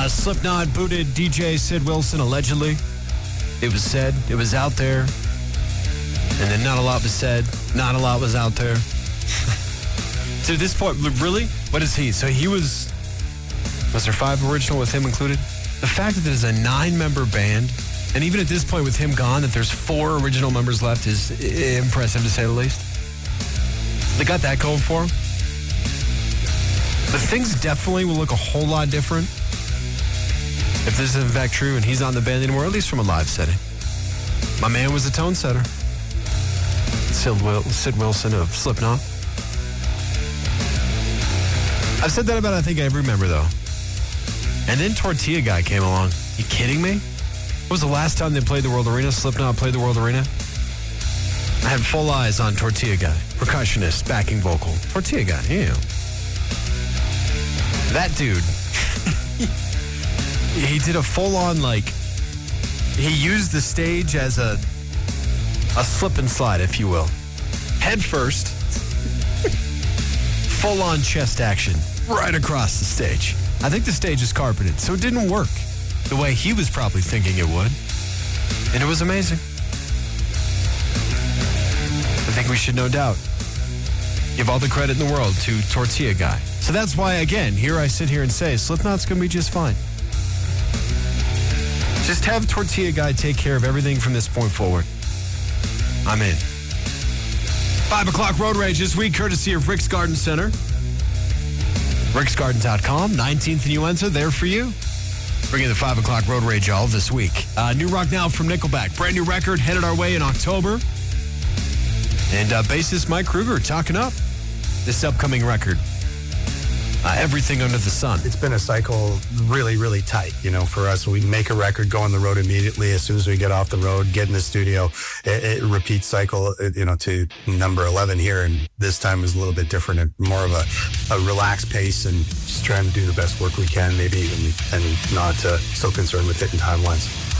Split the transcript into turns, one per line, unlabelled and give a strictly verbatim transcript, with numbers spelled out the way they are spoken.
Uh, Slipknot booted D J Sid Wilson, allegedly. It was said, it was out there. And then not a lot was said, not a lot was out there. To this point, really? What is he? So he was, was there five original with him included? The fact that there's a nine-member band, and even at this point with him gone, that there's four original members left is impressive to say the least. They got that going for them. But things definitely will look a whole lot different if this is in fact true and he's not in the band anymore, at least from a live setting. My man was a tone setter. Sid, Wil- Sid Wilson of Slipknot. I've said that about, I think, every member, though. And then Tortilla Guy came along. You kidding me? When was the last time they played the World Arena? Slipknot played the World Arena? I had full eyes on Tortilla Guy. Percussionist, backing vocal. Tortilla Guy, yeah. That dude, he did a full-on, like, he used the stage as a a slip and slide, if you will. Head first, full-on chest action, right across the stage. I think the stage is carpeted, so it didn't work the way he was probably thinking it would. And it was amazing. I think we should no doubt give all the credit in the world to Tortilla Guy. So that's why, again, here I sit here and say, Slipknot's going to be just fine. Just have Tortilla Guy take care of everything from this point forward. I'm in. Five o'clock Road Rage this week, courtesy of Rick's Garden Center. Ricks Garden dot com, nineteenth and Uinta, there for you. Bringing the five o'clock Road Rage all this week. Uh, new rock now from Nickelback. Brand new record headed our way in October. And uh, bassist Mike Kruger talking up this upcoming record. Uh, everything under the sun.
It's been a cycle really, really tight, you know, for us. We make a record, go on the road immediately. As soon as we get off the road, get in the studio, it, it repeats cycle, you know, to number eleven here. And this time is a little bit different and more of a, a relaxed pace and just trying to do the best work we can, maybe, and, and not uh, so concerned with hitting timelines.